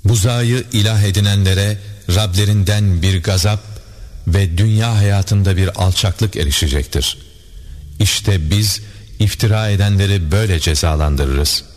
Buzağı ilah edinenlere Rablerinden bir gazap ve dünya hayatında bir alçaklık erişecektir. İşte biz iftira edenleri böyle cezalandırırız.